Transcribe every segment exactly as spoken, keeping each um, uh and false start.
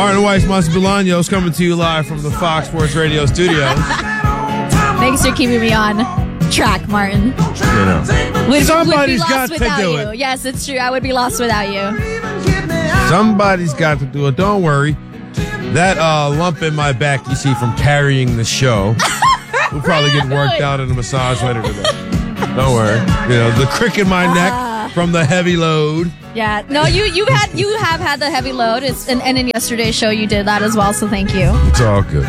Martin Weiss, Massimiliano coming to you live from the Fox Sports Radio studios. Thanks for keeping me on track, Martin. You know, Would, somebody's would be got lost to without do you. it. Yes, it's true. I would be lost without you. Somebody's got to do it. Don't worry. That uh, lump in my back you see from carrying the show will probably get worked out in a massage later today. Don't worry. You know, the crick in my neck uh, from the heavy load. Yeah. No, you you had you have had the heavy load. It's and, and in yesterday's show you did that as well. So thank you. It's all good.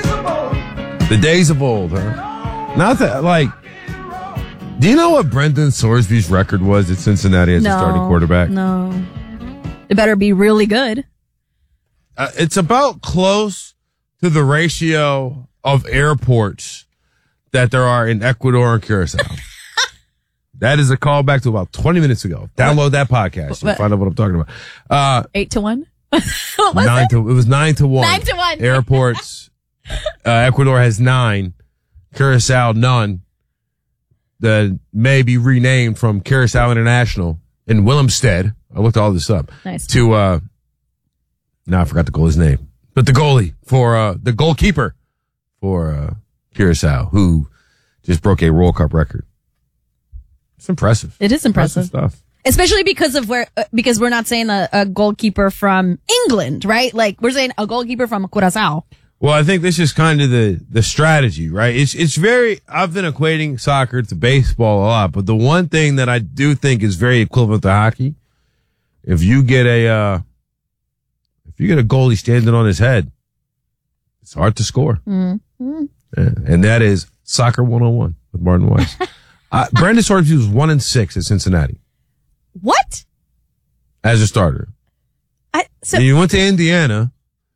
The days of old, huh? Not that like. Do you know what Brendan Sorsby's record was at Cincinnati as no, a starting quarterback? No. It better be really good. Uh, it's about close to the ratio of airports that there are in Ecuador and Curacao. That is a callback to about twenty minutes ago. Download that podcast and find out what I'm talking about. Uh, Eight to one? What was nine it? to it was nine to one. Nine to one. Airports. uh, Ecuador has nine. Curacao none. That may be renamed from Curacao International in Willemstad. I looked all this up. Nice. To uh, now I forgot the goalie's name, but the goalie for uh, the goalkeeper for uh, Curacao, who just broke a World Cup record. It's impressive. It is impressive. impressive stuff. Especially because of where, uh, because we're not saying a, a goalkeeper from England, right? Like we're saying a goalkeeper from Curacao. Well, I think this is kind of the, the strategy, right? It's, it's very, I've been equating soccer to baseball a lot, but the one thing that I do think is very equivalent to hockey, if you get a, uh, if you get a goalie standing on his head, it's hard to score. Mm-hmm. Yeah, and that is Soccer one oh one with Martin Weiss. uh, Brendan Sorsby was one and six at Cincinnati. What? As a starter. I, so and you went to Indiana,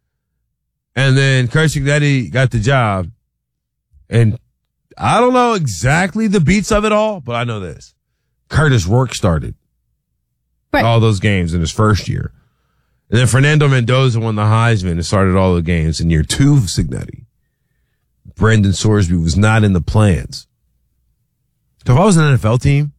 and then Kurt Cignetti got the job. And I don't know exactly the beats of it all, but I know this. Curtis Rourke started right. all those games in his first year. And then Fernando Mendoza won the Heisman and started all the games in year two of Cignetti. Brendan Sorsby was not in the plans. So if I was an N F L team,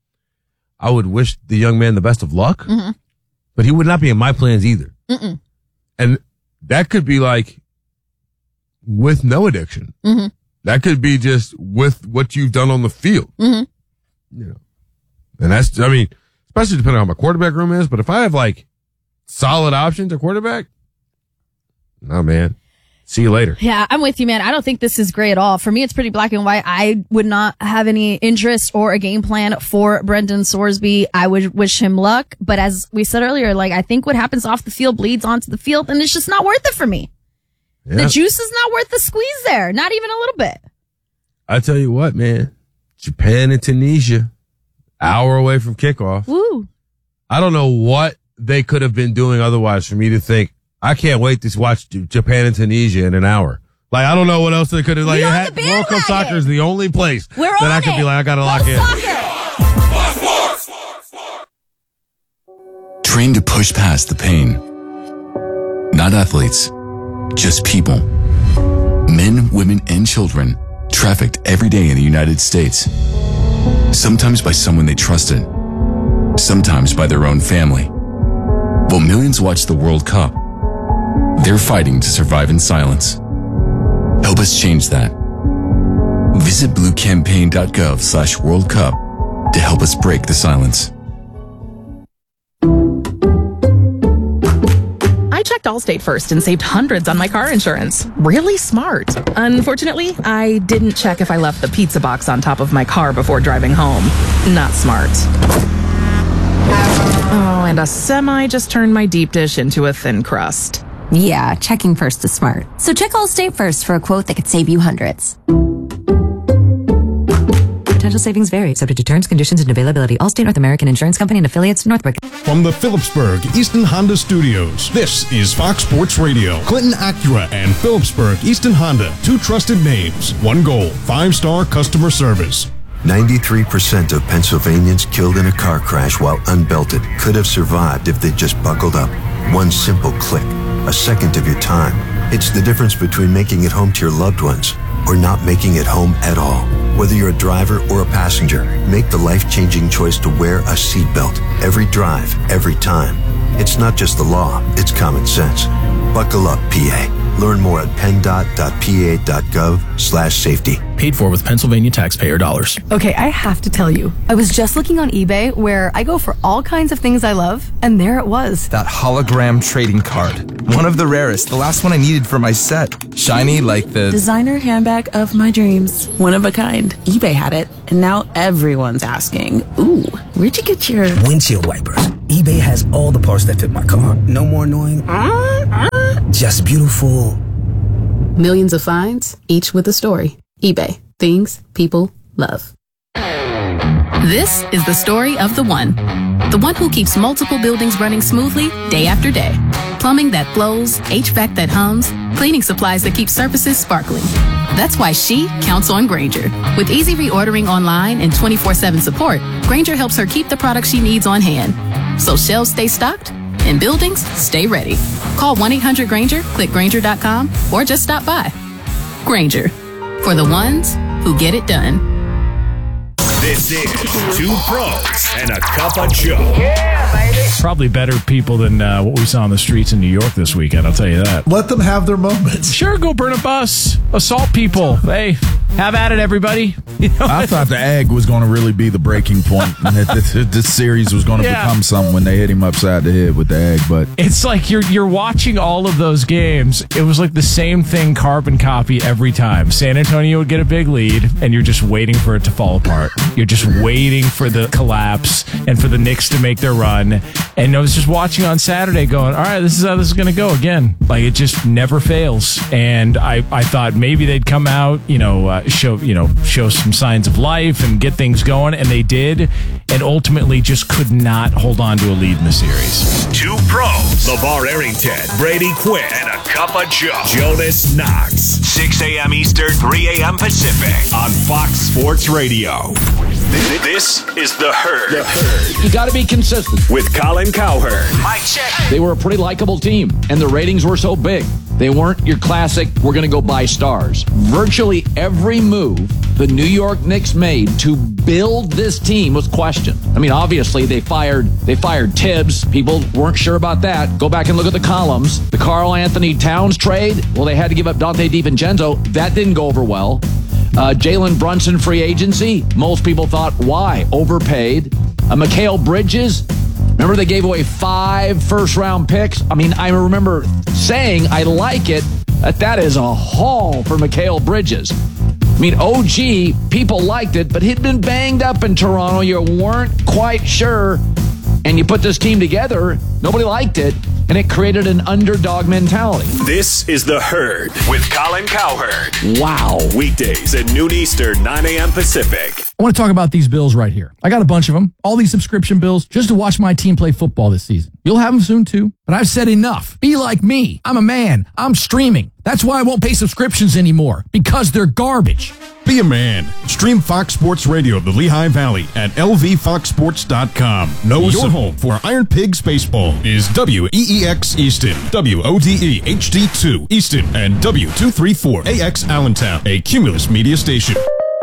I would wish the young man the best of luck, mm-hmm. but he would not be in my plans either. Mm-mm. And that could be like with no addiction. Mm-hmm. That could be just with what you've done on the field. Mm-hmm. You know, and that's, I mean, especially depending on how my quarterback room is, but if I have like solid options at quarterback, no, man. See you later. Yeah, I'm with you, man. I don't think this is great at all. For me, it's pretty black and white. I would not have any interest or a game plan for Brendan Sorsby. I would wish him luck. But as we said earlier, like, I think what happens off the field bleeds onto the field, and it's just not worth it for me. Yeah. The juice is not worth the squeeze there. Not even a little bit. I tell you what, man. Japan and Tunisia, hour away from kickoff. Woo. I don't know what they could have been doing otherwise for me to think, I can't wait to watch Japan and Tunisia in an hour. Like, I don't know what else they could have, like, had, World Cup soccer is the only place We're that I could it. be like, I gotta Go lock in. Trained to push past the pain. Not athletes, just people. Men, women, and children trafficked every day in the United States. Sometimes by someone they trusted. Sometimes by their own family. While millions watch the World Cup, they're fighting to survive in silence. Help us change that. Visit bluecampaign.gov slash World Cup to help us break the silence. I checked Allstate first and saved hundreds on my car insurance. Really smart. Unfortunately, I didn't check if I left the pizza box on top of my car before driving home. Not smart. Oh, and a semi just turned my deep dish into a thin crust. Yeah, checking first is smart. So check Allstate first for a quote that could save you hundreds. Potential savings vary, subject to terms, conditions, and availability. Allstate North American Insurance Company and affiliates, Northbrook. From the Phillipsburg Easton Honda Studios, this is Fox Sports Radio. Clinton Acura and Phillipsburg Easton Honda, two trusted names, one goal, five-star customer service. ninety-three percent of Pennsylvanians killed in a car crash while unbelted could have survived if they just buckled up. One simple click, a second of your time. It's the difference between making it home to your loved ones or not making it home at all. Whether you're a driver or a passenger, make the life-changing choice to wear a seatbelt every drive, every time. It's not just the law, it's common sense. Buckle up, P A. Learn more at penndot.pa.gov slash safety. Paid for with Pennsylvania taxpayer dollars. Okay, I have to tell you, I was just looking on eBay where I go for all kinds of things I love, and there it was. That hologram trading card. One of the rarest. The last one I needed for my set. Shiny like the... designer handbag of my dreams. One of a kind. eBay had it, and now everyone's asking, ooh, where'd you get your... windshield wipers. eBay has all the parts that fit my car. No more annoying... Uh, uh, just beautiful. Millions of finds, each with a story. eBay. Things people love. This is the story of the one. The one who keeps multiple buildings running smoothly day after day. Plumbing that flows, H V A C that hums, cleaning supplies that keep surfaces sparkling. That's why she counts on Grainger. With easy reordering online and twenty-four seven support, Grainger helps her keep the products she needs on hand. So shelves stay stocked and buildings stay ready. Call one eight hundred Grainger, click Grainger dot com, or just stop by. Grainger, for the ones who get it done. This is Two Pros and a Cup of Joe. Yeah, baby. Probably better people than uh, what we saw on the streets in New York this weekend, I'll tell you that. Let them have their moments. Sure, go burn a bus, assault people. Hey, have at it, everybody. You know? I thought the egg was going to really be the breaking point, and that this, this series was going to yeah. become something when they hit him upside the head with the egg. But it's like you're you're watching all of those games. It was like the same thing, carbon copy every time. San Antonio would get a big lead, and you're just waiting for it to fall apart. You're just waiting for the collapse and for the Knicks to make their run. And I was just watching on Saturday going, all right, this is how this is going to go again. Like, it just never fails. And I, I thought maybe they'd come out, you know, uh, show, you know, show some signs of life and get things going. And they did. And ultimately just could not hold on to a lead in the series. Two Pros. LeVar Arrington, Brady Quinn, and a Cup of Joe. Jonas Knox. six a.m. Eastern, three a.m. Pacific on Fox Sports Radio. This is The Herd. The Herd. You got to be consistent. With Colin Cowherd. Mike check. They were a pretty likable team, and the ratings were so big. They weren't your classic, we're going to go buy stars. Virtually every move the New York Knicks made to build this team was questioned. I mean, obviously, they fired they fired Tibbs. People weren't sure about that. Go back and look at the columns. The Karl Anthony Towns trade, well, they had to give up Dante DiVincenzo. That didn't go over well. Uh, Jalen Brunson free agency. Most people thought, why? Overpaid. Uh, Mikal Bridges. Remember they gave away five first-round picks? I mean, I remember saying I like it, that that is a haul for Mikal Bridges. I mean, O G, people liked it, but he'd been banged up in Toronto. You weren't quite sure. And you put this team together, nobody liked it, and it created an underdog mentality. This is The Herd with Colin Cowherd. Wow. Weekdays at noon Eastern, nine a.m. Pacific. I want to talk about these bills right here. I got a bunch of them, all these subscription bills, just to watch my team play football this season. You'll have them soon, too. But I've said enough. Be like me. I'm a man. I'm streaming. That's why I won't pay subscriptions anymore, because they're garbage. Be a man. Stream Fox Sports Radio of the Lehigh Valley at L V fox sports dot com. Know Your home for Iron Pigs Baseball is W E E X Easton, W O D E H D two Easton, and W two thirty-four A X Allentown, a Cumulus media station.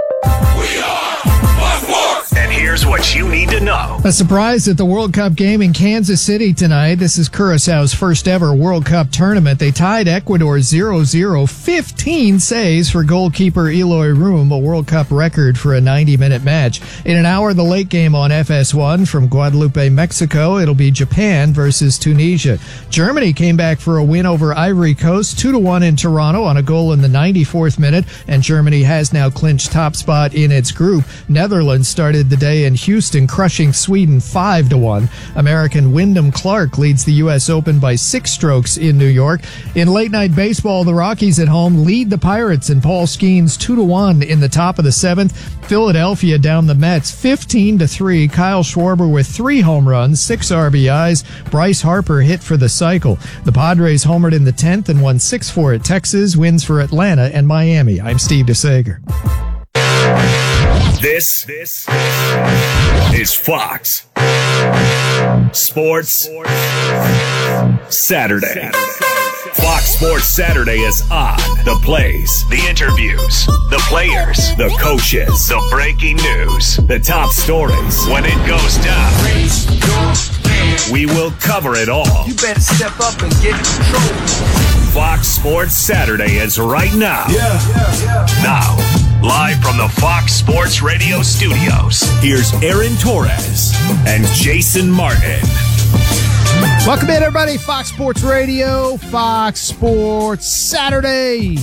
We are Fox Sports. And here's what you need to know. A surprise at the World Cup game in Kansas City tonight. This is Curaçao's first ever World Cup tournament. They tied Ecuador zero zero, fifteen saves for goalkeeper Eloy Room, a World Cup record for a ninety-minute match. In an hour, the late game on F S one from Guadalupe, Mexico. It'll be Japan versus Tunisia. Germany came back for a win over Ivory Coast, two to one in Toronto on a goal in the ninety-fourth minute, and Germany has now clinched top spot in its group. Netherlands started the day in Houston, crushing Sweden five to one. American Wyndham Clark leads the U S Open by six strokes in New York. In late night baseball, the Rockies at home lead the Pirates and Paul Skeens two to one in the top of the seventh. Philadelphia down the Mets fifteen to three. Kyle Schwarber with three home runs, six R B Is. Bryce Harper hit for the cycle. The Padres homered in the tenth and won six four at Texas. Wins for Atlanta and Miami. I'm Steve DeSager. This, this is Fox Sports Saturday. Fox Sports Saturday is on. The plays, the interviews, the players, the coaches, the breaking news, the top stories. When it goes down, we will cover it all. You better step up and get in control. Fox Sports Saturday is right now. Yeah, yeah, yeah. Now, live from the Fox Sports Radio studios, here's Aaron Torres and Jason Martin. Welcome in, everybody. Fox Sports Radio, Fox Sports Saturday.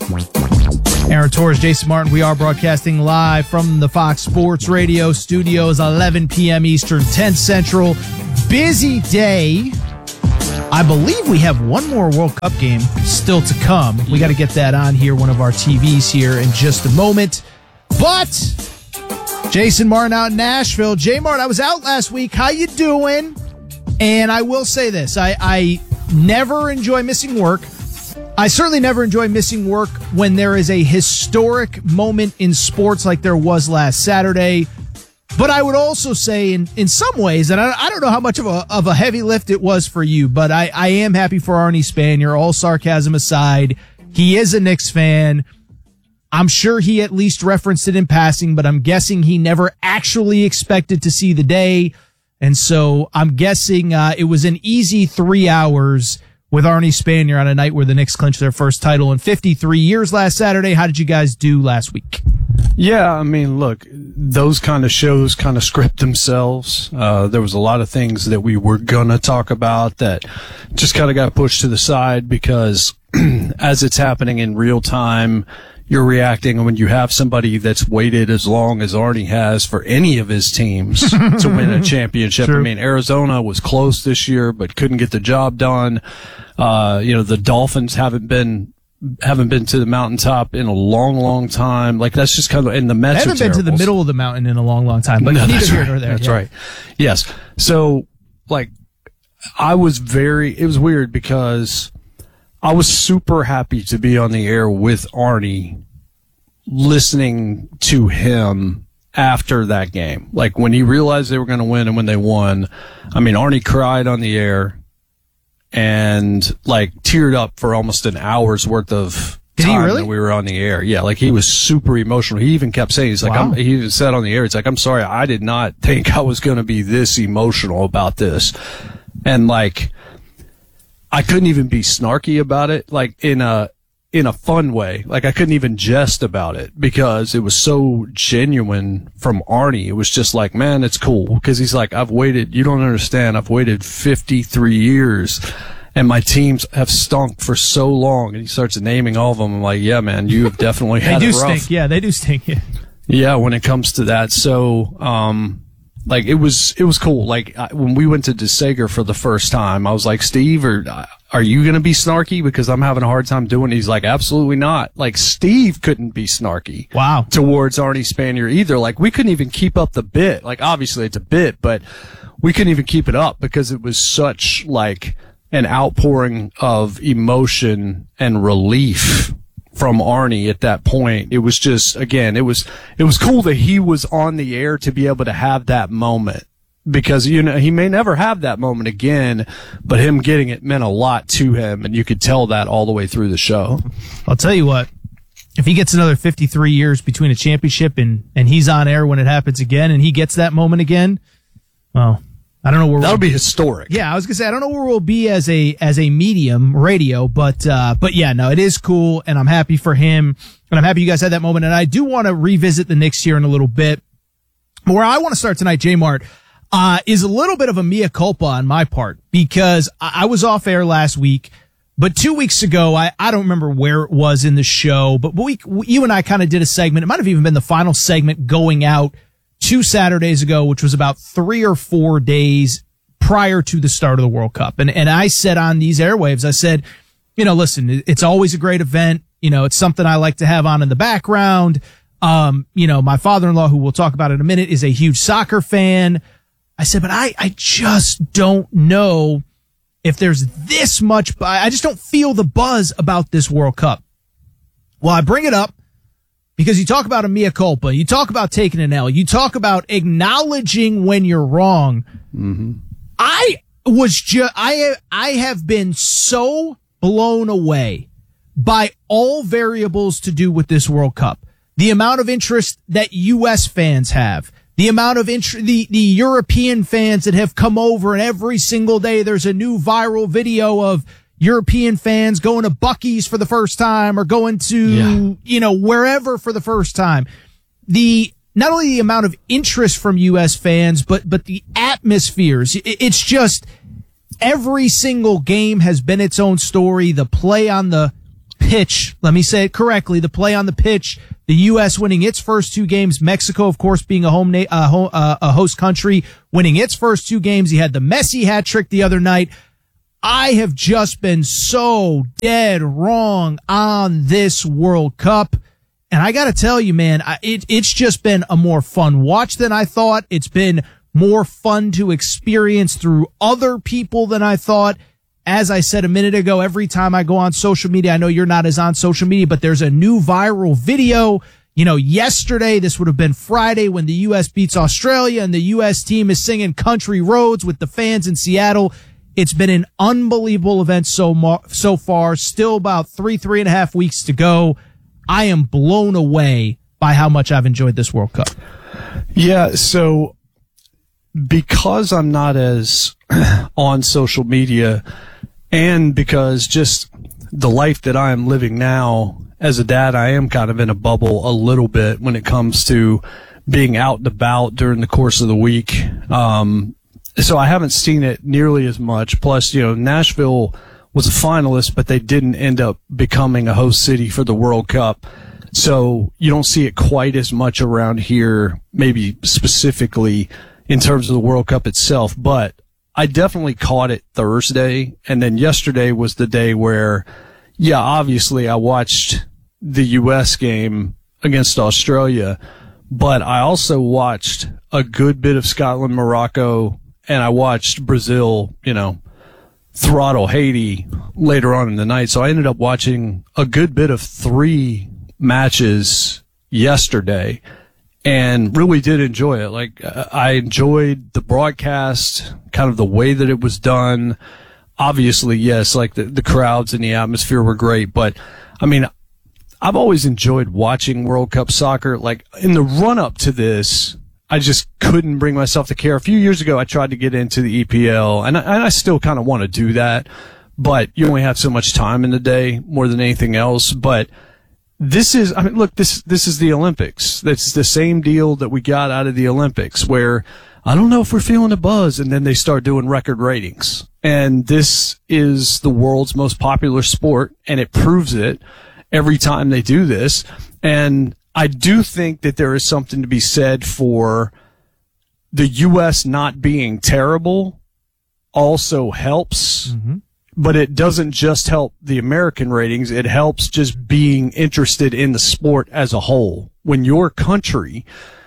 Aaron Torres, Jason Martin. We are broadcasting live from the Fox Sports Radio studios, eleven p.m. Eastern, ten Central. Busy day. I believe we have one more World Cup game still to come. We got to get that on here, one of our T Vs here in just a moment. But Jason Martin out in Nashville. J Martin, I was out last week. How you doing? And I will say this. I, I never enjoy missing work. I certainly never enjoy missing work when there is a historic moment in sports like there was last Saturday. But I would also say in, in some ways, and I, I don't know how much of a of a heavy lift it was for you, but I, I am happy for Arnie Spanier, all sarcasm aside. He is a Knicks fan. I'm sure he at least referenced it in passing, but I'm guessing he never actually expected to see the day. And so I'm guessing uh, it was an easy three hours with Arnie Spanier on a night where the Knicks clinched their first title in fifty-three years last Saturday. How did you guys do last week? Yeah, I mean, look, those kind of shows kind of script themselves. Uh, there was a lot of things that we were going to talk about that just kind of got pushed to the side because as it's happening in real time, you're reacting. And when you have somebody that's waited as long as Arnie has for any of his teams to win a championship. True. I mean, Arizona was close this year, but couldn't get the job done. Uh, you know, the Dolphins haven't been haven't been to the mountaintop in a long, long time. Like, that's just kind of, and the Mets haven't been to the middle of the mountain in a long, long time, but no, neither here right. nor there. That's yeah. right. Yes. So, like, I was very, it was weird because I was super happy to be on the air with Arnie, listening to him after that game. Like, when he realized they were going to win and when they won, I mean, Arnie cried on the air and like teared up for almost an hour's worth of Did time he really? that we were on the air. Yeah, like he was super emotional. He even kept saying, he's like, Wow. I'm, he even said on the air, it's like, I'm sorry, I did not think I was going to be this emotional about this. And like, I couldn't even be snarky about it, like in a, in a fun way. Like, I couldn't even jest about it because it was so genuine from Arnie. It was just like, man, it's cool. Because he's like, I've waited, you don't understand, I've waited fifty-three years and my teams have stunk for so long. And he starts naming all of them. I'm like, yeah, man, you have definitely They had do it rough. stink. Yeah, they do stink. Yeah. Yeah, when it comes to that. So, um, like, it was, it was cool. Like, I, when we went to DeSager for the first time, I was like, Steve, or, are you going to be snarky? Because I'm having a hard time doing it. He's like, absolutely not. Like, Steve couldn't be snarky. Wow. Towards Arnie Spanier either. Like, we couldn't even keep up the bit. Like, obviously it's a bit, but we couldn't even keep it up because it was such, like, an outpouring of emotion and relief from Arnie at that point. It was just, again, it was, it was cool that he was on the air to be able to have that moment because, you know, he may never have that moment again, but him getting it meant a lot to him. And you could tell that all the way through the show. I'll tell you what, if he gets another fifty-three years between a championship and, and he's on air when it happens again and he gets that moment again, well, I don't know where that'll we'll be historic. Yeah, I was gonna say I don't know where we'll be as a as a medium radio, but uh but yeah, no, it is cool, and I'm happy for him, and I'm happy you guys had that moment. And I do want to revisit the Knicks here in a little bit. But where I want to start tonight, J Mart, uh, is a little bit of a mea culpa on my part because I, I was off air last week. But two weeks ago, I, I don't remember where it was in the show, but we, you and I kind of did a segment. It might have even been the final segment going out two Saturdays ago, which was about three or four days prior to the start of the World Cup. And, and I said on these airwaves, I said, you know, listen, it's always a great event. You know, it's something I like to have on in the background. Um, you know, my father-in-law, who we'll talk about in a minute, is a huge soccer fan. I said, but I, I just don't know if there's this much, I just don't feel the buzz about this World Cup. Well, I bring it up because you talk about a mea culpa, you talk about taking an L, you talk about acknowledging when you're wrong. Mm-hmm. I was just, I, I have been so blown away by all variables to do with this World Cup. The amount of interest that U S fans have, the amount of interest, the, the European fans that have come over, and every single day there's a new viral video of European fans going to Buc-ee's for the first time or going to, yeah. you know, wherever for the first time. The, not only the amount of interest from U S fans, but, but the atmospheres. It's just every single game has been its own story. The play on the pitch, let me say it correctly, the play on the pitch, the U S winning its first two games, Mexico, of course, being a home, na- uh, home uh, a host country, winning its first two games. He had the Messi hat trick the other night. I have just been so dead wrong on this World Cup. And I got to tell you, man, I, it, it's just been a more fun watch than I thought. It's been more fun to experience through other people than I thought. As I said a minute ago, every time I go on social media, I know you're not as on social media, but there's a new viral video. You know, yesterday, this would have been Friday when the U S beats Australia and the U S team is singing Country Roads with the fans in Seattle. It's been an unbelievable event so mo- so far. Still about three, three and a half weeks to go. I am blown away by how much I've enjoyed this World Cup. Yeah, so because I'm not as on social media, and because just the life that I am living now as a dad, I am kind of in a bubble a little bit when it comes to being out and about during the course of the week. Um, so I haven't seen it nearly as much. Plus, you know, Nashville was a finalist, but they didn't end up becoming a host city for the World Cup. So you don't see it quite as much around here, maybe specifically in terms of the World Cup itself. But I definitely caught it Thursday. And then yesterday was the day where, yeah, obviously I watched the U S game against Australia, but I also watched a good bit of Scotland, Morocco, and I watched Brazil, you know, throttle Haiti later on in the night. So I ended up watching a good bit of three matches yesterday and really did enjoy it. Like, I enjoyed the broadcast, kind of the way that it was done. Obviously, yes, like the, the crowds and the atmosphere were great, but I mean, I've always enjoyed watching World Cup soccer. Like, in the run up to this, I just couldn't bring myself to care. A few years ago, I tried to get into the E P L, and I, and I still kind of want to do that, but you only have so much time in the day more than anything else. But this is, I mean, look, this, this is the Olympics. That's the same deal that we got out of the Olympics, where I don't know if we're feeling a buzz, and then they start doing record ratings. And this is the world's most popular sport, and it proves it every time they do this. And I do think that there is something to be said for the U S not being terrible also helps, mm-hmm. but it doesn't just help the American ratings. It helps just being interested in the sport as a whole. When your country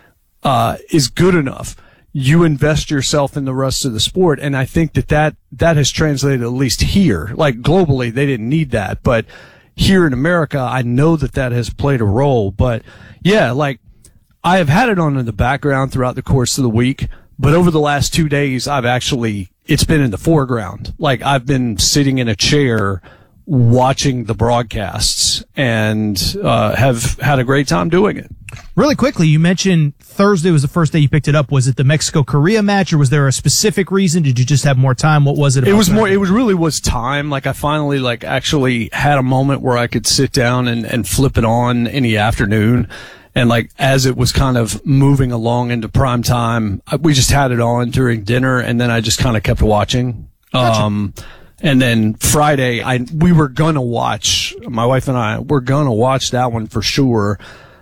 uh, is good enough, you invest yourself in the rest of the sport. And I think that that, that has translated, at least here. Like, globally, they didn't need that, but here in America, I know that that has played a role. But yeah, like, I have had it on in the background throughout the course of the week, but over the last two days, I've actually, it's been in the foreground. Like, I've been sitting in a chair watching the broadcasts and uh, have had a great time doing it. Really quickly, you mentioned Thursday was the first day you picked it up. Was it the Mexico-Korea match, or was there a specific reason? Did you just have more time? What was it about? It was more, it was really was time. Like, I finally, like, actually had a moment where I could sit down and, and flip it on in the afternoon. And, like, as it was kind of moving along into prime time, we just had it on during dinner, and then I just kind of kept watching. Gotcha. Um, and then Friday, I, we were gonna watch, my wife and I, we're gonna watch that one for sure.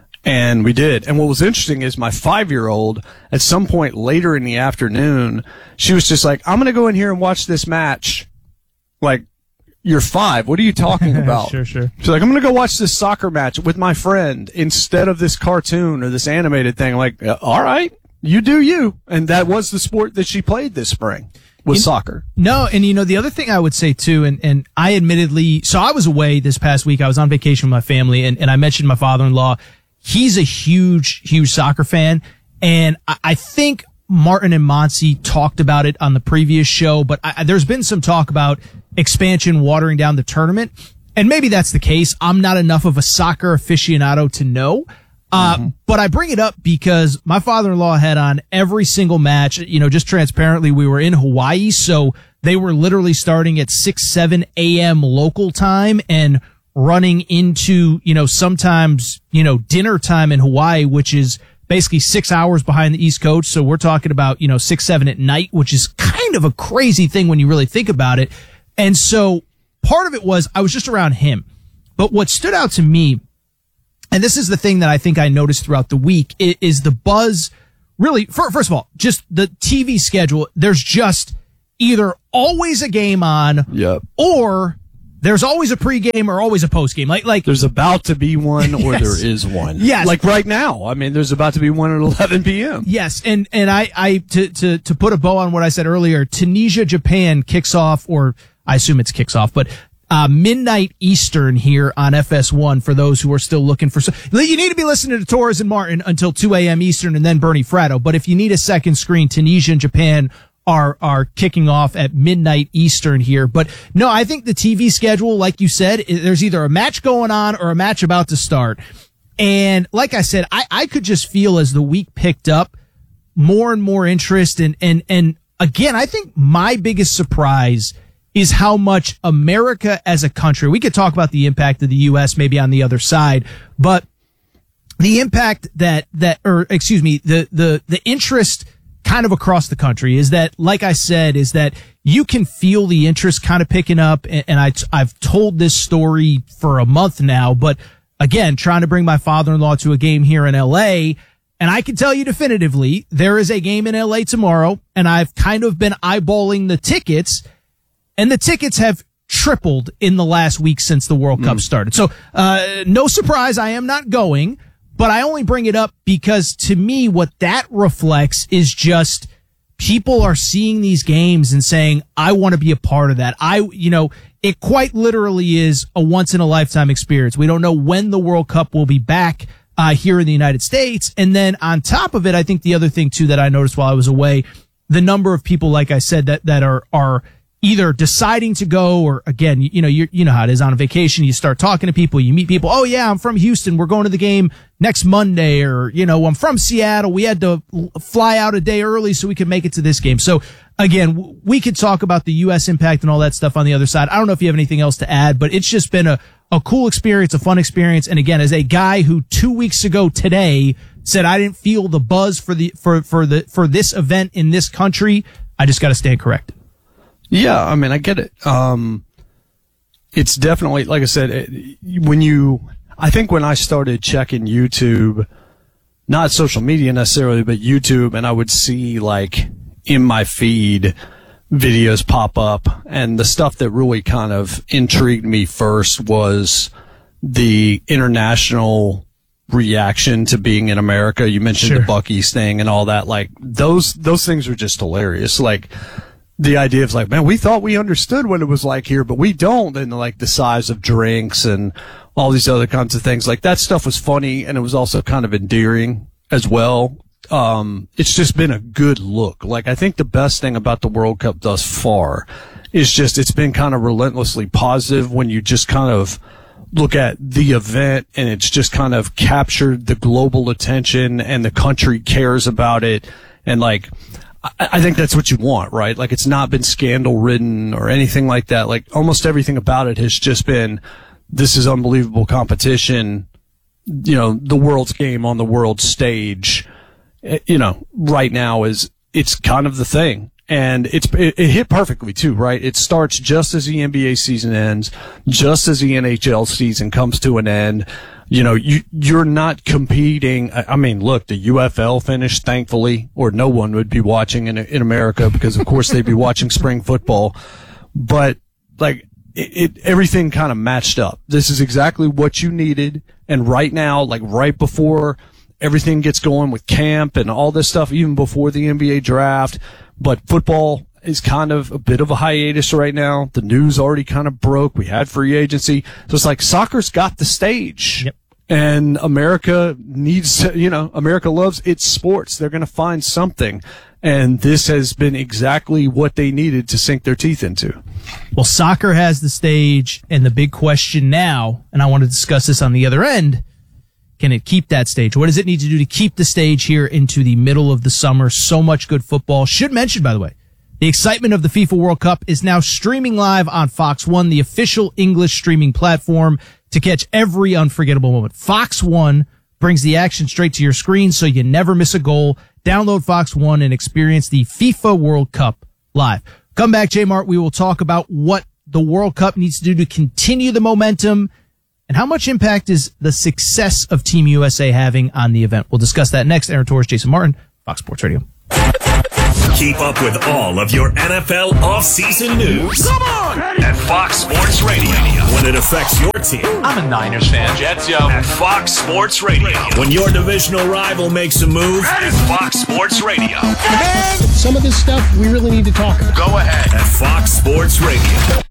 And we did. And what was interesting is my five-year-old, at some point later in the afternoon, she was just like, I'm going to go in here and watch this match. Like, you're five. What are you talking about? Sure, sure. She's like, I'm going to go watch this soccer match with my friend instead of this cartoon or this animated thing. I'm like, all right, you do you. And that was the sport that she played this spring. Was you, soccer. No, and you know, the other thing I would say too, and, and I admittedly, so I was away this past week. I was on vacation with my family, and, and I mentioned my father-in-law. He's a huge, huge soccer fan, and I, I think Martin and Monty talked about it on the previous show, but I, there's been some talk about expansion watering down the tournament. And maybe that's the case. I'm not enough of a soccer aficionado to know. Uh, mm-hmm. But I bring it up because my father-in-law had on every single match. You know, just transparently, we were in Hawaii, so they were literally starting at six, seven a.m. local time and running into, you know, sometimes, you know, dinner time in Hawaii, which is basically six hours behind the East Coast. So we're talking about, you know, six, seven at night, which is kind of a crazy thing when you really think about it. And so part of it was I was just around him. But what stood out to me, and this is the thing that I think I noticed throughout the week, is the buzz. Really, first of all, just the T V schedule. There's just either always a game on, yep, or there's always a pregame or always a postgame. Like, like there's about to be one, or yes. there is one. Yes, like right now. I mean, there's about to be one at eleven p.m. Yes, and and I I to to to put a bow on what I said earlier, Tunisia Japan kicks off, or I assume it's kicks off, but. Uh, midnight Eastern here on F S one for those who are still looking for. So, you need to be listening to Torres and Martin until two a.m. Eastern and then Bernie Fratto. But if you need a second screen, Tunisia and Japan are are kicking off at midnight Eastern here. But no, I think the T V schedule, like you said, there's either a match going on or a match about to start. And like I said, I, I could just feel as the week picked up more and more interest. And, and, and again, I think my biggest surprise is how much America as a country, we could talk about the impact of the U S maybe on the other side, but the impact that, that, or excuse me, the, the, the interest kind of across the country is that, like I said, is that you can feel the interest kind of picking up. And, and I, I've told this story for a month now, but again, trying to bring my father-in-law to a game here in L A, and I can tell you definitively, there is a game in L A tomorrow, and I've kind of been eyeballing the tickets. And the tickets have tripled in the last week since the World Cup mm. started. So, uh, no surprise, I am not going, but I only bring it up because to me, what that reflects is just people are seeing these games and saying, I want to be a part of that. I, you know, it quite literally is a once in a lifetime experience. We don't know when the World Cup will be back, uh, here in the United States. And then on top of it, I think the other thing too that I noticed while I was away, the number of people, like I said, that, that are, are, either deciding to go or again, you know, you you know how it is on a vacation. You start talking to people, you meet people. Oh yeah, I'm from Houston. We're going to the game next Monday, or, you know, I'm from Seattle. We had to fly out a day early so we could make it to this game. So again, we could talk about the U S impact and all that stuff on the other side. I don't know if you have anything else to add, but it's just been a, a cool experience, a fun experience. And again, as a guy who two weeks ago today said I didn't feel the buzz for the, for, for the, for this event in this country, I just got to stand corrected. Yeah, I mean, I get it. Um, it's definitely, like I said, it, when you, I think when I started checking YouTube, not social media necessarily, but YouTube, and I would see like in my feed videos pop up, and the stuff that really kind of intrigued me first was the international reaction to being in America. You mentioned sure. the Buc-ee's thing and all that. Like those, those things are just hilarious. Like, the idea of like, man, we thought we understood what it was like here, but we don't. And like the size of drinks and all these other kinds of things, like that stuff was funny, and it was also kind of endearing as well. Um, it's just been a good look. Like I think the best thing about the World Cup thus far is just it's been kind of relentlessly positive when you just kind of look at the event, and it's just kind of captured the global attention, and the country cares about it, and like. I think that's what you want, right? Like it's not been scandal ridden or anything like that. Like almost everything about it has just been, this is unbelievable competition. You know, the world's game on the world stage, you know, right now is, it's kind of the thing. And it's, it, it hit perfectly too, right? It starts just as the N B A season ends, just as the N H L season comes to an end. You know, you, you're not competing. I mean, look, the U F L finished, thankfully, or no one would be watching in, in America because, of course, they'd be watching spring football. But, like, it, it everything kind of matched up. This is exactly what you needed. And right now, like, right before everything gets going with camp and all this stuff, even before the N B A draft, but football is kind of a bit of a hiatus right now. The news already kind of broke. We had free agency. So it's like soccer's got the stage. Yep. And America needs to, you know, America loves its sports. They're going to find something. And this has been exactly what they needed to sink their teeth into. Well, soccer has the stage, and the big question now, and I want to discuss this on the other end, can it keep that stage? What does it need to do to keep the stage here into the middle of the summer? So much good football. Should mention, by the way, the excitement of the FIFA World Cup is now streaming live on Fox One, the official English streaming platform, to catch every unforgettable moment. Fox One brings the action straight to your screen so you never miss a goal. Download Fox One and experience the FIFA World Cup live. Come back, J Mart. We will talk about what the World Cup needs to do to continue the momentum and how much impact is the success of Team U S A having on the event. We'll discuss that next. Aaron Torres, Jason Martin, Fox Sports Radio. Keep up with all of your N F L offseason news. Come on! At Fox Sports Radio. When it affects your team. I'm a Niners fan, Jets, yo. At Fox Sports Radio. When your divisional rival makes a move. At Fox Sports Radio. Man, some of this stuff we really need to talk about. Go ahead. At Fox Sports Radio.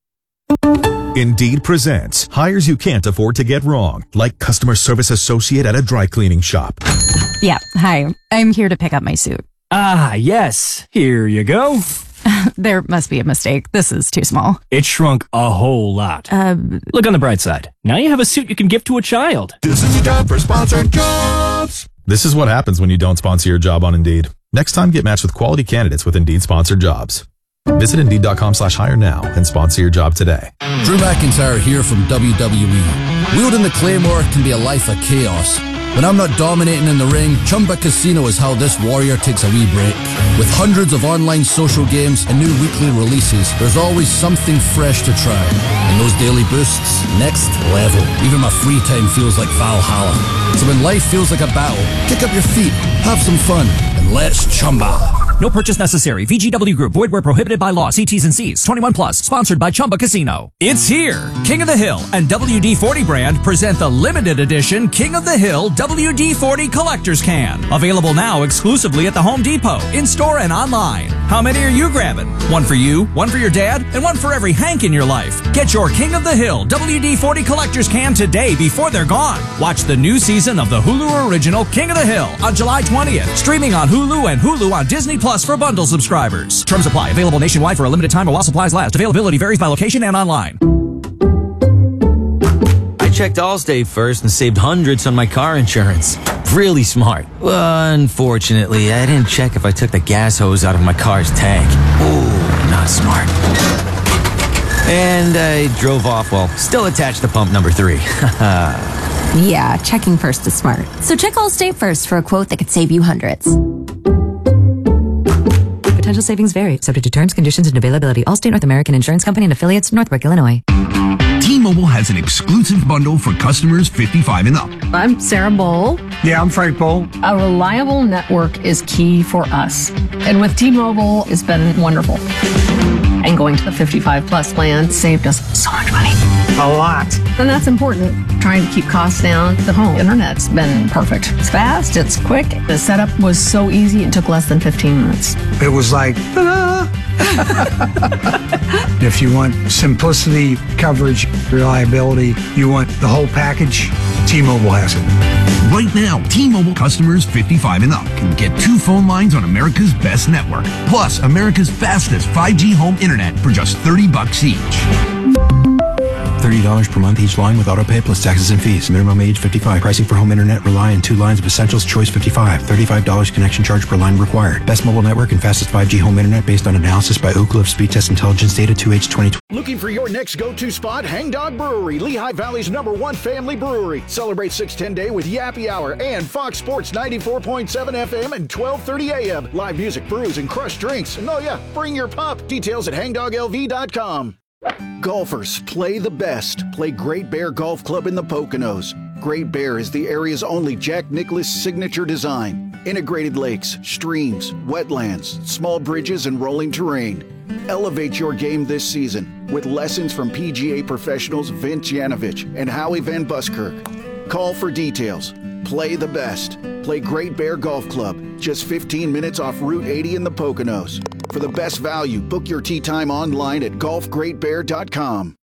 Indeed presents hires you can't afford to get wrong, like customer service associate at a dry cleaning shop. Yeah, hi. I'm here to pick up my suit. Ah, yes. Here you go. There must be a mistake. This is too small. It shrunk a whole lot. Uh, Look on the bright side. Now you have a suit you can give to a child. This is your job for sponsored jobs. This is what happens when you don't sponsor your job on Indeed. Next time, get matched with quality candidates with Indeed sponsored jobs. Visit Indeed.com slash hire now and sponsor your job today. Drew McIntyre here from W W E. Wielding the Claymore can be a life of chaos. When I'm not dominating in the ring, Chumba Casino is how this warrior takes a wee break. With hundreds of online social games and new weekly releases, there's always something fresh to try. And those daily boosts, next level. Even my free time feels like Valhalla. So when life feels like a battle, kick up your feet, have some fun, and let's Chumba. No purchase necessary. V G W Group. Void where prohibited by law. See T's and C's. twenty-one plus. Sponsored by Chumba Casino. It's here. King of the Hill and W D forty brand present the limited edition King of the Hill W D forty Collector's Can. Available now exclusively at the Home Depot, in-store and online. How many are you grabbing? One for you, one for your dad, and one for every Hank in your life. Get your King of the Hill W D forty Collector's Can today before they're gone. Watch the new season of the Hulu original King of the Hill on July twentieth. Streaming on Hulu and Hulu on Disney Plus for bundle subscribers. Terms apply. Available nationwide for a limited time or while supplies last. Availability varies by location and online. I checked Allstate first and saved hundreds on my car insurance. Really smart. Well, unfortunately, I didn't check if I took the gas hose out of my car's tank. Ooh, not smart. And I drove off while still attached to pump number three. Yeah, checking first is smart. So check Allstate first for a quote that could save you hundreds. Potential savings vary, subject to terms, conditions, and availability. Allstate North American Insurance Company and affiliates, Northbrook, Illinois. T-Mobile has an exclusive bundle for customers fifty-five and up. I'm Sarah Bowl. Yeah, I'm Frank Bowl. A reliable network is key for us. And with T-Mobile, it's been wonderful. And going to the fifty-five plus plan saved us so much money. A lot. And that's important. Trying to keep costs down. The home internet's been perfect. It's fast, it's quick. The setup was so easy, it took less than fifteen minutes. It was like, ta-da! If you want simplicity, coverage, reliability, you want the whole package, T-Mobile has it. Right now, T-Mobile customers fifty-five and up can get two phone lines on America's best network, plus America's fastest five G home internet for just thirty bucks each. thirty dollars per month each line with autopay plus taxes and fees. Minimum age fifty-five. Pricing for home internet rely on two lines of Essentials Choice fifty-five. thirty-five dollars connection charge per line required. Best mobile network and fastest five G home internet based on analysis by Oak Cliff Speed Test Intelligence data two H twenty twenty. Looking for your next go-to spot? Hangdog Brewery, Lehigh Valley's number one family brewery. Celebrate six ten Day with Yappy Hour and Fox Sports ninety-four point seven F M and twelve thirty A M. Live music, brews, and crushed drinks. And oh yeah, bring your pup. Details at hangdog L V dot com. Golfers, play the best. Play Great Bear Golf Club in the Poconos. Great Bear is the area's only Jack Nicklaus signature design. Integrated lakes, streams, wetlands, small bridges, and rolling terrain. Elevate your game this season with lessons from P G A professionals Vince Yanovich and Howie Van Buskirk. Call for details. Play the best. Play Great Bear Golf Club, just fifteen minutes off Route eighty in the Poconos. For the best value, book your tee time online at golf great bear dot com.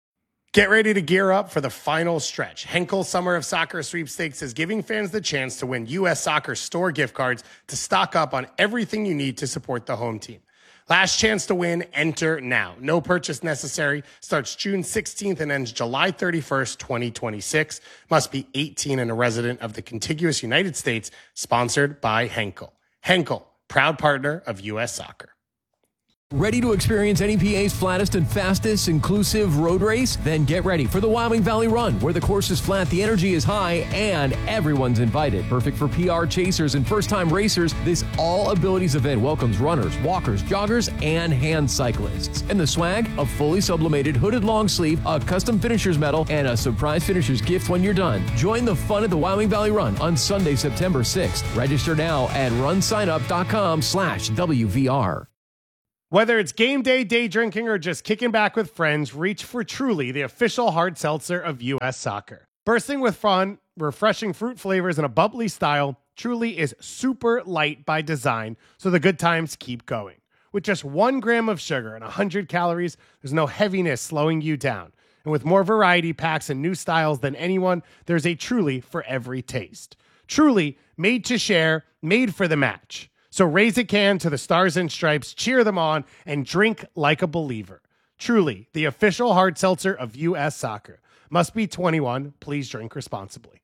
Get ready to gear up for the final stretch. Henkel Summer of Soccer Sweepstakes is giving fans the chance to win U S Soccer store gift cards to stock up on everything you need to support the home team. Last chance to win, enter now. No purchase necessary. Starts June sixteenth and ends July thirty-first, twenty twenty-six. Must be eighteen and a resident of the contiguous United States. Sponsored by Henkel. Henkel, proud partner of U S Soccer. Ready to experience N E P A's flattest and fastest inclusive road race? Then get ready for the Wyoming Valley Run, where the course is flat, the energy is high, and everyone's invited. Perfect for P R chasers and first-time racers, this all-abilities event welcomes runners, walkers, joggers, and hand cyclists. And the swag, a fully sublimated hooded long sleeve, a custom finisher's medal, and a surprise finisher's gift when you're done. Join the fun at the Wyoming Valley Run on Sunday, September sixth. Register now at runsignup.com slash WVR. Whether it's game day, day drinking, or just kicking back with friends, reach for Truly, the official hard seltzer of U S Soccer. Bursting with fun, refreshing fruit flavors, and a bubbly style, Truly is super light by design, so the good times keep going. With just one gram of sugar and one hundred calories, there's no heaviness slowing you down. And with more variety packs and new styles than anyone, there's a Truly for every taste. Truly, made to share, made for the match. So raise a can to the Stars and Stripes, cheer them on, and drink like a believer. Truly, the official hard seltzer of U S Soccer. Must be twenty-one. Please drink responsibly.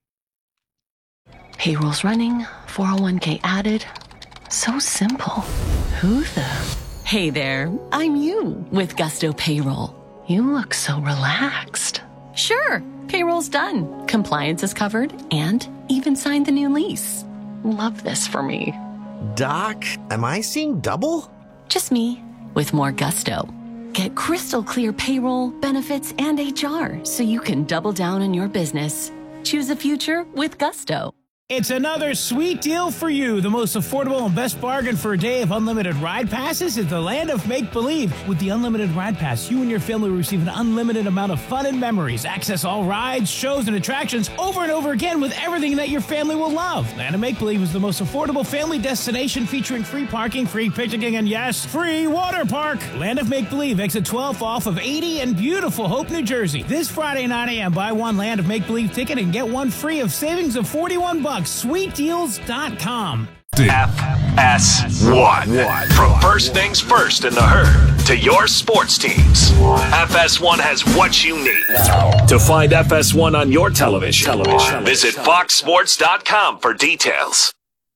Payroll's running, four oh one k added. So simple. Who the? Hey there, I'm you with Gusto Payroll. You look so relaxed. Sure, payroll's done. Compliance is covered and even signed the new lease. Love this for me. Doc, am I seeing double? Just me, with more gusto. Get crystal clear payroll, benefits, and H R so you can double down on your business. Choose a future with gusto. It's another sweet deal for you. The most affordable and best bargain for a day of unlimited ride passes is the land of make-believe. With the unlimited ride pass, you and your family will receive an unlimited amount of fun and memories. Access all rides, shows, and attractions over and over again with everything that your family will love. Land of Make-Believe is the most affordable family destination featuring free parking, free picnicking, and yes, free water park. Land of Make-Believe, exit twelve off of eighty in beautiful Hope, New Jersey. This Friday, nine a.m., buy one Land of Make-Believe ticket and get one free of savings of forty-one bucks. sweet deals dot com. F S one. From first things first in the herd to your sports teams, F S one has what you need. To find F S one on your television, television. Visit fox sports dot com for details.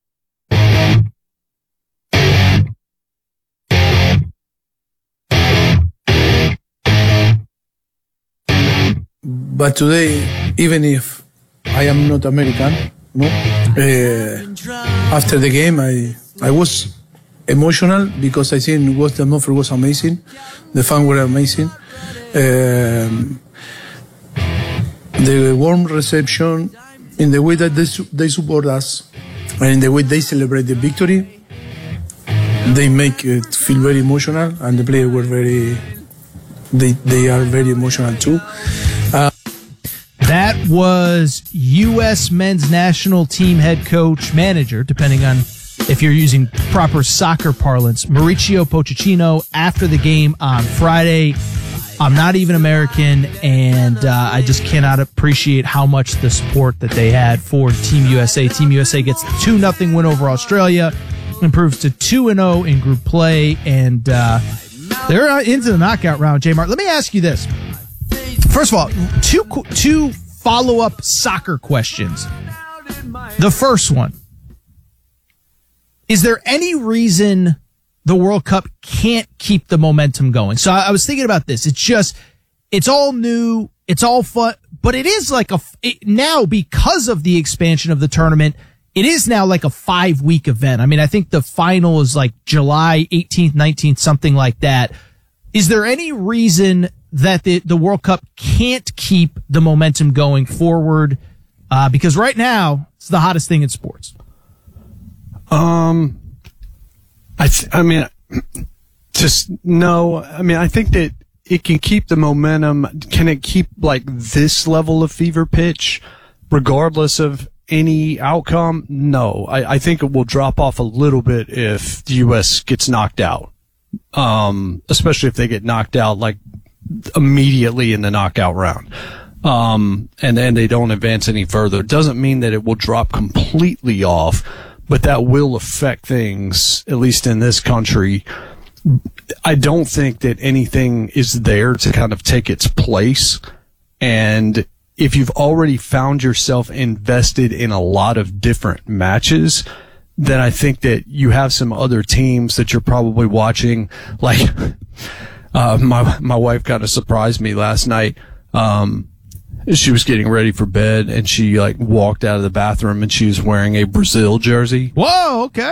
But today, even if I am not American, no, uh, after the game, I I was emotional because I think what the offer was amazing. The fans were amazing. Um, the warm reception, in the way that they, they support us, and in the way they celebrate the victory, they make it feel very emotional, and the players were very, they, they are very emotional too. Uh, That was U S men's national team head coach, manager, depending on if you're using proper soccer parlance, Mauricio Pochettino, after the game on Friday. I'm not even American, and uh, I just cannot appreciate how much the support that they had for Team U S A. Team U S A gets the two nothing win over Australia, improves to two and oh in group play, and uh, they're into the knockout round, J-Mart. Let me ask you this. First of all, two two follow-up soccer questions. The first one, is there any reason the World Cup can't keep the momentum going? So I, I was thinking about this. It's just, it's all new, it's all fun, but it is like a, it, now because of the expansion of the tournament, it is now like a five-week event. I mean, I think the final is like July eighteenth, nineteenth, something like that. Is there any reason that the, the World Cup can't keep the momentum going forward? Uh, because right now, it's the hottest thing in sports. Um, I, th- I mean, just no. I mean, I think that it can keep the momentum. Can it keep like this level of fever pitch, regardless of any outcome? No. I, I think it will drop off a little bit if the U S gets knocked out. Um, especially if they get knocked out like immediately in the knockout round. Um, and then they don't advance any further. It doesn't mean that it will drop completely off, but that will affect things, at least in this country. I don't think that anything is there to kind of take its place. And if you've already found yourself invested in a lot of different matches, then I think that you have some other teams that you're probably watching. Like, uh, my, my wife kind of surprised me last night. Um, she was getting ready for bed and she like walked out of the bathroom and she was wearing a Brazil jersey. Whoa, okay.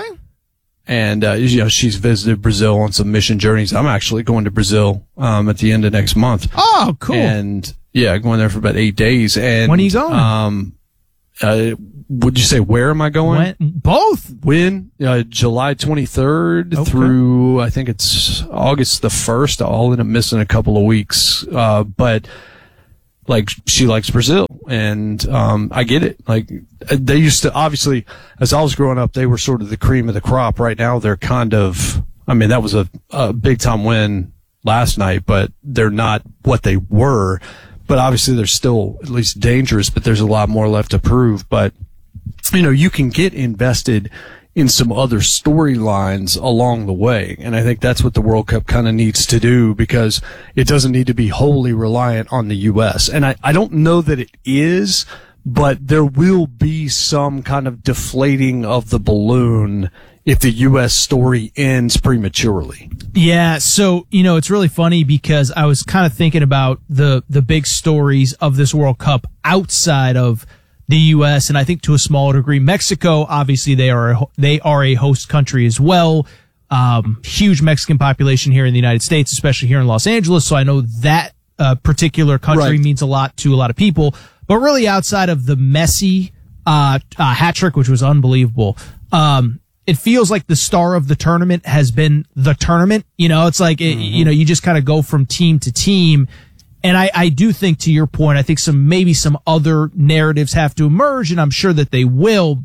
And, uh, you know, she's visited Brazil on some mission journeys. I'm actually going to Brazil, um, at the end of next month. Oh, cool. And yeah, going there for about eight days. And when are you going? Um, uh, would you say where am I going? When, both. When? Uh, July twenty-third Okay. through, I think it's August the first. I'll end up missing a couple of weeks. Uh, but like, she likes Brazil and, um, I get it. Like, they used to, obviously, as I was growing up, they were sort of the cream of the crop. Right now, they're kind of, I mean, that was a, a big time win last night, but they're not what they were. But obviously, they're still at least dangerous, but there's a lot more left to prove. But, you know, you can get invested in some other storylines along the way. And I think that's what the World Cup kind of needs to do, because it doesn't need to be wholly reliant on the U S. And I, I don't know that it is, but there will be some kind of deflating of the balloon if the U S story ends prematurely. Yeah, so, you know, it's really funny because I was kind of thinking about the, the big stories of this World Cup outside of the U S, and I think to a smaller degree, Mexico, obviously they are, a, they are a host country as well. Um, huge Mexican population here in the United States, especially here in Los Angeles. So I know that, uh, particular country Right. means a lot to a lot of people, but really outside of the Messi, uh, uh hat trick, which was unbelievable, um, it feels like the star of the tournament has been the tournament. You know, it's like, it, you know, you just kind of go from team to team. And I, I do think, to your point, I think some, maybe some other narratives have to emerge, and I'm sure that they will.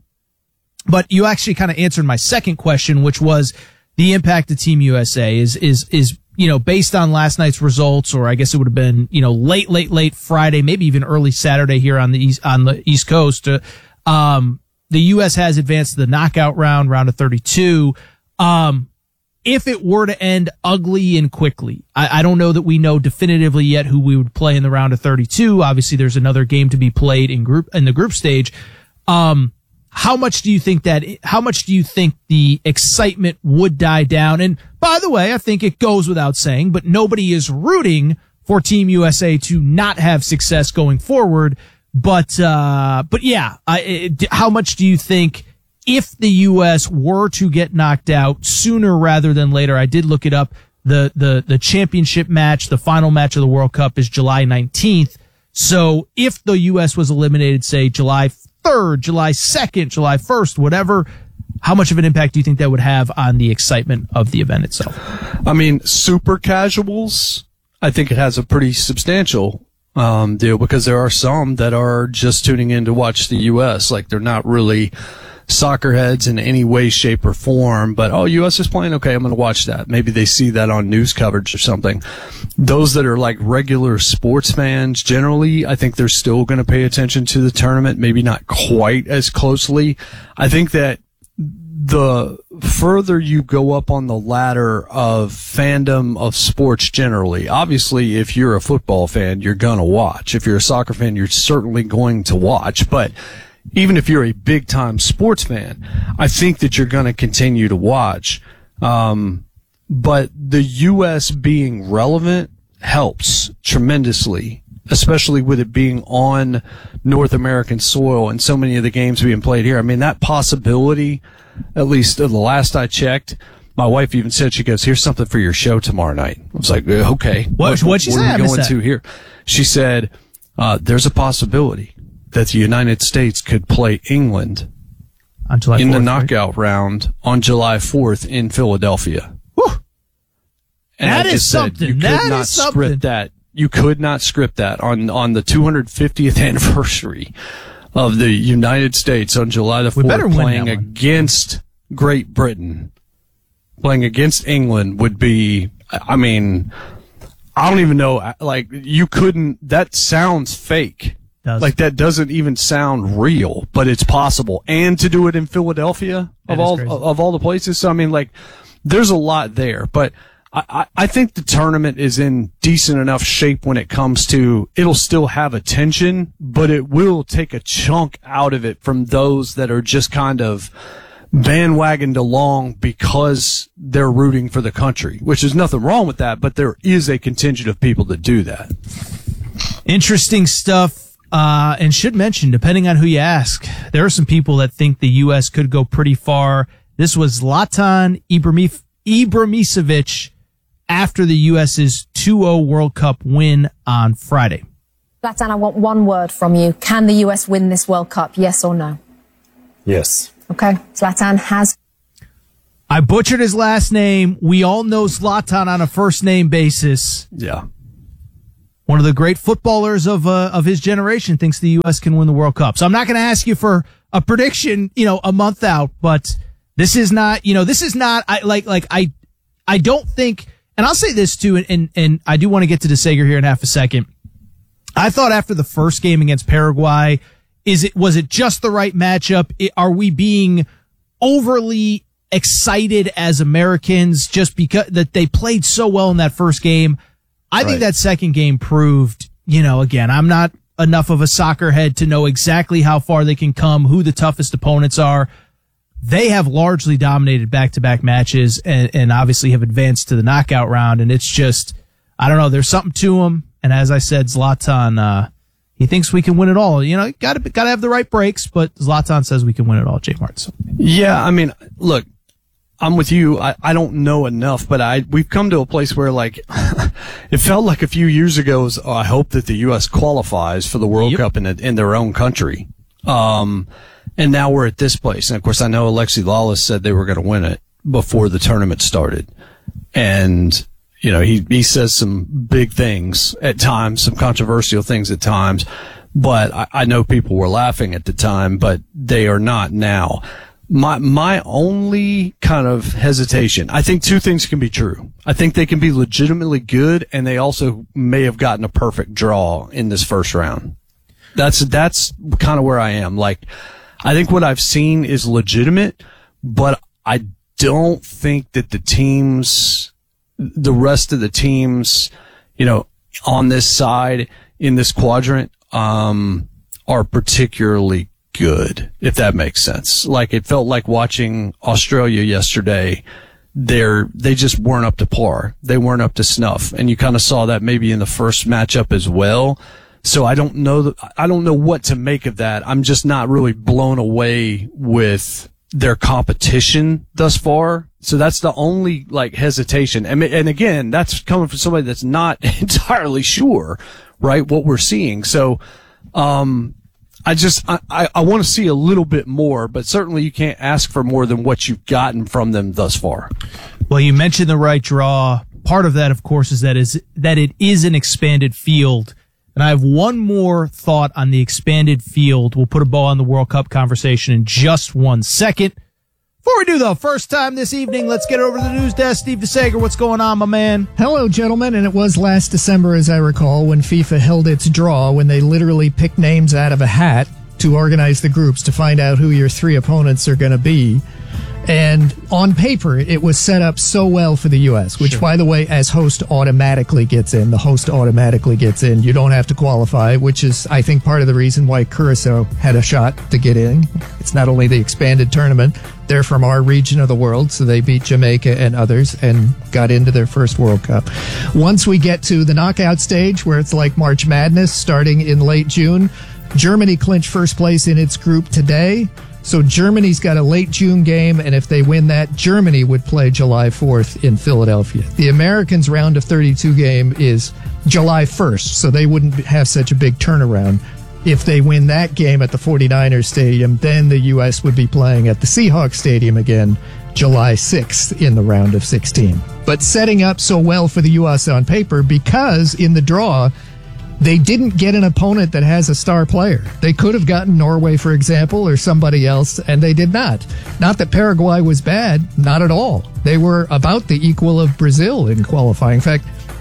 But you actually kind of answered my second question, which was the impact of Team U S A is, is, is, you know, based on last night's results, or I guess it would have been, you know, late, late, late Friday, maybe even early Saturday here on the East, on the East Coast. Uh, um, the U S has advanced to the knockout round, round of thirty-two. Um, If it were to end ugly and quickly, I, I don't know that we know definitively yet who we would play in the round of thirty-two. Obviously, there's another game to be played in group in the group stage. Um, how much do you think that? How much do you think the excitement would die down? And by the way, I think it goes without saying, but nobody is rooting for Team U S A to not have success going forward. But uh, but yeah, I, it, how much do you think? If the U S were to get knocked out sooner rather than later, I did look it up. The, the, the championship match, the final match of the World Cup is July nineteenth. So if the U S was eliminated, say July third, July second, July first, whatever, how much of an impact do you think that would have on the excitement of the event itself? I mean, super casuals, I think it has a pretty substantial um, deal, because there are some that are just tuning in to watch the U S. Like, they're not really soccer heads in any way, shape, or form, but, oh, U S is playing, okay, I'm going to watch that. Maybe they see that on news coverage or something. Those that are like regular sports fans, generally, I think they're still going to pay attention to the tournament, maybe not quite as closely. I think that the further you go up on the ladder of fandom of sports generally, obviously, if you're a football fan, you're going to watch. If you're a soccer fan, you're certainly going to watch, but even if you're a big time sports fan, I think that you're going to continue to watch. Um, but the U S being relevant helps tremendously, especially with it being on North American soil and so many of the games being played here. I mean, that possibility, at least the last I checked, my wife even said, she goes, here's something for your show tomorrow night. I was like, okay. What, what, what'd she what say? are I we missed going that. to here? She said, uh, there's a possibility that the United States could play England on July fourth, in the right? knockout round on July fourth in Philadelphia. Whew. And That I is just said, something. you could That not is something. script that. You could not script that on, on the two hundred fiftieth anniversary of the United States on July the We better fourth win playing that one. against Great Britain. Playing against England would be, I mean, I don't even know. Like, you couldn't. That sounds fake. Does. Like, that doesn't even sound real, but it's possible. And to do it in Philadelphia That of is all crazy. of all the places. So I mean, like, there's a lot there, but. I, I think the tournament is in decent enough shape when it comes to, it'll still have attention, but it will take a chunk out of it from those that are just kind of bandwagoned along because they're rooting for the country, which is nothing wrong with that, but there is a contingent of people that do that. Interesting stuff. Uh, and should mention, depending on who you ask, there are some people that think the U S could go pretty far. This was Zlatan Ibrahimovic, Ibrahimovic after the US's two oh World Cup win on Friday. Zlatan, I want one word from you. Can the U S win this World Cup? Yes or no? Yes. Okay. Zlatan has. I butchered his last name. We all know Zlatan on a first name basis. Yeah. One of the great footballers of uh, of his generation thinks the U S can win the World Cup. So I'm not going to ask you for a prediction, you know, a month out, but this is not, you know, this is not, I like, like, I, I don't think, and I'll say this too, and, and, and I do want to get to DeSager here in half a second. I thought after the first game against Paraguay, is it, was it just the right matchup? It, are we being overly excited as Americans just because that they played so well in that first game? I Right. think that second game proved, you know, again, I'm not enough of a soccer head to know exactly how far they can come, who the toughest opponents are. They have largely dominated back-to-back matches and, and obviously have advanced to the knockout round. And it's just, I don't know, there's something to them. And as I said, Zlatan, uh, he thinks we can win it all. You know, gotta, gotta have the right breaks, but Zlatan says we can win it all, Jay Martz. So. Yeah, I mean, look, I'm with you. I, I don't know enough, but I, we've come to a place where, like, it felt like a few years ago was, oh, I hope that the U S qualifies for the World Yep. Cup in, in their own country. Um, and now we're at this place. And of course, I know Alexi Lawless said they were going to win it before the tournament started. And, you know, he, he says some big things at times, some controversial things at times, but I, I know people were laughing at the time, but they are not now. My, my only kind of hesitation, I think two things can be true. I think they can be legitimately good, and they also may have gotten a perfect draw in this first round. That's, that's kind of where I am. Like, I think what I've seen is legitimate, but I don't think that the teams, the rest of the teams, you know, on this side, in this quadrant, um, are particularly good, if that makes sense. Like, it felt like watching Australia yesterday. They're, they just weren't up to par. They weren't up to snuff. And you kind of saw that maybe in the first matchup as well. So I don't know, th- I don't know what to make of that. I'm just not really blown away with their competition thus far. So that's the only, like, hesitation. And, and again, that's coming from somebody that's not entirely sure, right, what we're seeing. So, um, I just, I, I, I want to see a little bit more, but certainly you can't ask for more than what you've gotten from them thus far. Well, you mentioned the right draw. Part of that, of course, is that is that it is an expanded field. And I have one more thought on the expanded field. We'll put a bow on the World Cup conversation in just one second. Before we do, though, first time this evening, let's get over to the news desk. Steve DeSager, what's going on, my man? Hello, gentlemen, and it was last December, as I recall, when FIFA held its draw, when they literally picked names out of a hat to organize the groups to find out who your three opponents are going to be. And on paper, it was set up so well for the U S, which, sure. by the way, as host automatically gets in. The host automatically gets in. You don't have to qualify, which is, I think, part of the reason why Curacao had a shot to get in. It's not only the expanded tournament. They're from our region of the world, so they beat Jamaica and others and got into their first World Cup. Once we get to the knockout stage, where it's like March Madness starting in late June, Germany clinched first place in its group today. So Germany's got a late June game, and if they win that, Germany would play July fourth in Philadelphia. The Americans' round of thirty-two game is July first, so they wouldn't have such a big turnaround. If they win that game at the forty-niners Stadium, then the U S would be playing at the Seahawks Stadium again July sixth in the round of sixteen. But setting up so well for the U S on paper because in the draw, they didn't get an opponent that has a star player. They could have gotten Norway, for example, or somebody else, and they did not. Not that Paraguay was bad, not at all. They were about the equal of Brazil in qualifying. In fact,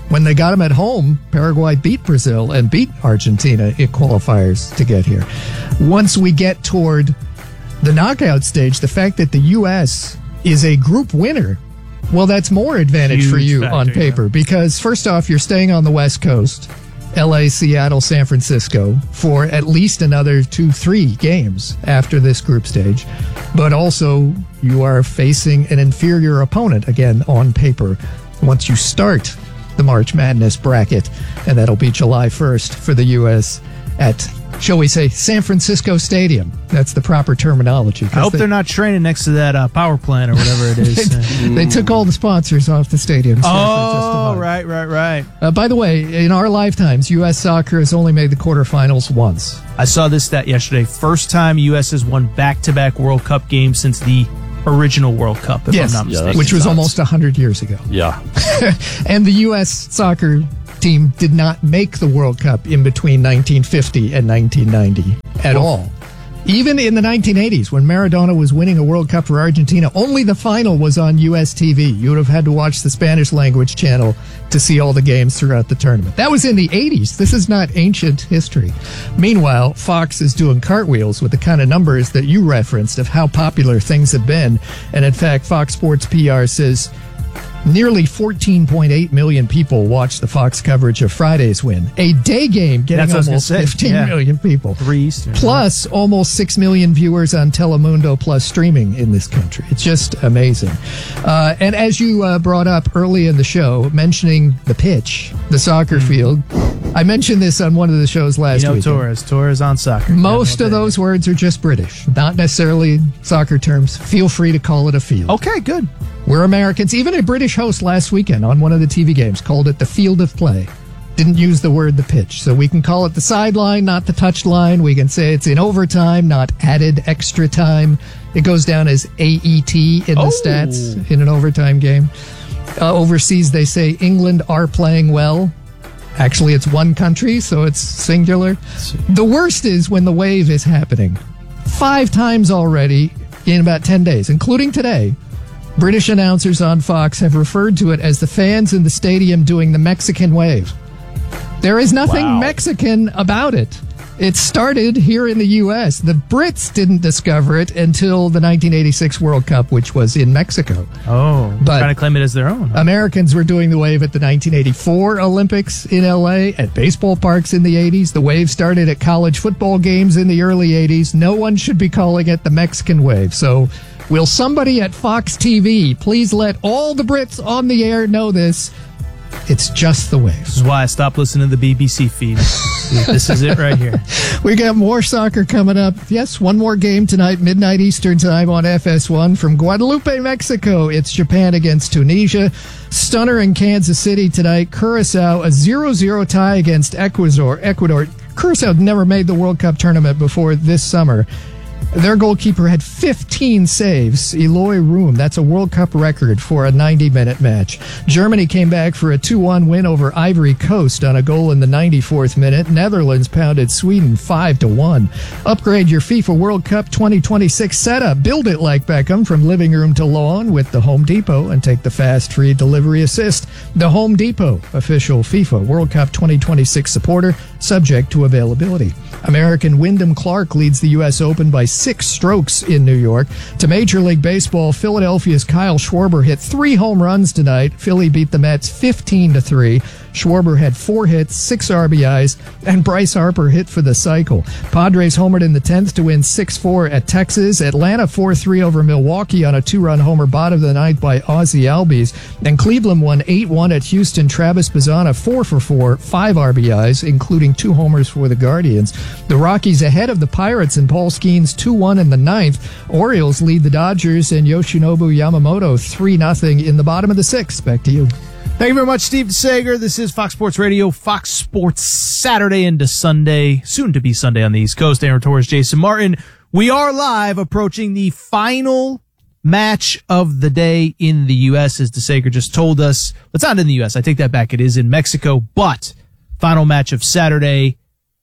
When they got them at home, Paraguay beat Brazil and beat Argentina in qualifiers to get here. Once we get toward the knockout stage, the fact that the U S is a group winner, well, that's more advantage Huge for you factor, on paper, yeah. because first off, you're staying on the West Coast, L A, Seattle, San Francisco, for at least another two, three games after this group stage. But also, you are facing an inferior opponent, again, on paper, once you start the March Madness bracket, and that'll be July first for the U S at, shall we say, San Francisco Stadium. That's the proper terminology. I hope they, are not training next to that uh, power plant or whatever it is. they, they took all the sponsors off the stadium. Oh, right, right, right. Uh, by the way, in our lifetimes, U S soccer has only made the quarterfinals once. I saw this stat yesterday. First time U S has won back-to-back World Cup games since the original World Cup, if yes, I'm not mistaken. Yeah, which was nuts. Almost one hundred years ago. Yeah. And the U S soccer team did not make the World Cup in between nineteen fifty and nineteen ninety at well, all. Even in the nineteen eighties, when Maradona was winning a World Cup for Argentina, only the final was on U S T V. You would have had to watch the Spanish language channel to see all the games throughout the tournament. That was in the eighties. This is not ancient history. Meanwhile, Fox is doing cartwheels with the kind of numbers that you referenced of how popular things have been. And in fact, Fox Sports P R says nearly fourteen point eight million people watched the Fox coverage of Friday's win. A day game getting That's almost fifteen yeah. million people. Three Eastern. Plus almost six million viewers on Telemundo plus streaming in this country. It's just amazing. Uh, and as you uh, brought up early in the show, mentioning the pitch, the soccer mm. field, I mentioned this on one of the shows last you know, week. Torres. Torres on soccer. Most of those words are just British, not necessarily soccer terms. Feel free to call it a field. Okay, good. We're Americans. Even a British host last weekend on one of the T V games called it the field of play. Didn't use the word the pitch. So we can call it the sideline, not the touchline. We can say it's in overtime, not added extra time. It goes down as A E T in the oh. stats in an overtime game. Uh, overseas, they say England are playing well. Actually, it's one country, so it's singular. The worst is when the wave is happening. Five times already in about ten days, including today. British announcers on Fox have referred to it as the fans in the stadium doing the Mexican wave. There is nothing wow. Mexican about it. It started here in the U S. The Brits didn't discover it until the nineteen eighty-six World Cup, which was in Mexico. Oh, but trying to claim it as their own. Huh? Americans were doing the wave at the nineteen eighty-four Olympics in L A, at baseball parks in the eighties. The wave started at college football games in the early eighties. No one should be calling it the Mexican wave. So will somebody at Fox T V please let all the Brits on the air know this? It's just the wave. This is why I stopped listening to the B B C feed. This is it right here. We got more soccer coming up. Yes, one more game tonight, midnight Eastern time on F S one from Guadalupe, Mexico. It's Japan against Tunisia. Stunner in Kansas City tonight. Curacao, a zero zero tie against Ecuador. Ecuador. Curacao never made the World Cup tournament before this summer. Their goalkeeper had fifteen saves. Eloy Room, that's a World Cup record for a ninety-minute match. Germany came back for a two one win over Ivory Coast on a goal in the ninety-fourth minute. Netherlands pounded Sweden five to one. Upgrade your FIFA World Cup twenty twenty-six setup. Build it like Beckham from living room to lawn with the Home Depot and take the fast free delivery assist. The Home Depot, official FIFA World Cup twenty twenty-six supporter, subject to availability. American Wyndham Clark leads the U S Open by six strokes in New York. To Major League Baseball, Philadelphia's Kyle Schwarber hit three home runs tonight. Philly beat the Mets fifteen to three. Schwarber had four hits, six R B Is, and Bryce Harper hit for the cycle. Padres homered in the tenth to win six four at Texas. Atlanta four three over Milwaukee on a two-run homer bottom of the ninth by Ozzie Albies. And Cleveland won eight one at Houston. Travis Bazzana four for four, five R B Is, including two homers for the Guardians. The Rockies ahead of the Pirates and Paul Skeens two one in the ninth. Orioles lead the Dodgers and Yoshinobu Yamamoto three nothing in the bottom of the sixth. Back to you. Thank you very much, Steve DeSager. This is Fox Sports Radio, Fox Sports Saturday into Sunday, soon to be Sunday on the East Coast. Aaron Torres, Jason Martin. We are live approaching the final match of the day in the U S, as DeSager just told us. It's not in the U S. I take that back. It is in Mexico, but final match of Saturday,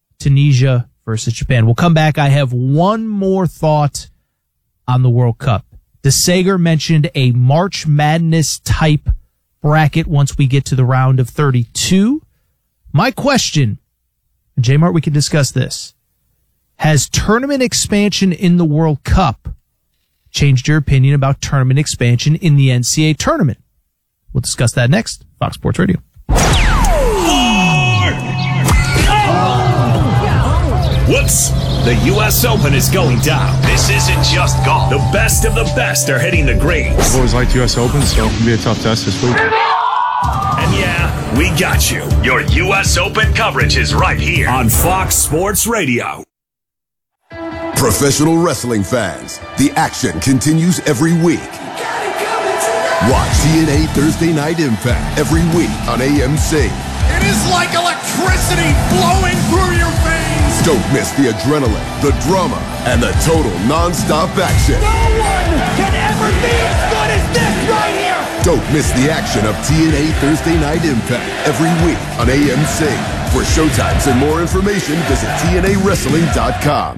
Tunisia versus Japan. We'll come back. I have one more thought on the World Cup. DeSager mentioned a March Madness type bracket once we get to the round of thirty-two. My question, J-Mart, we can discuss this. Has tournament expansion in the World Cup changed your opinion about tournament expansion in the N C double A tournament? We'll discuss that next. Fox Sports Radio. Whoops! The U S Open is going down. This isn't just golf. The best of the best are hitting the greens. I've always liked U S Open, so it'll be a tough test this week. And yeah, we got you. Your U S Open coverage is right here on Fox Sports Radio. Professional wrestling fans, the action continues every week. Watch T N A Thursday Night Impact every week on A M C. It is like electricity flowing through your veins. Don't miss the adrenaline, the drama, and the total non-stop action. No one can ever be as good as this right here. Don't miss the action of T N A Thursday Night Impact every week on A M C. For showtimes and more information, visit T N A wrestling dot com.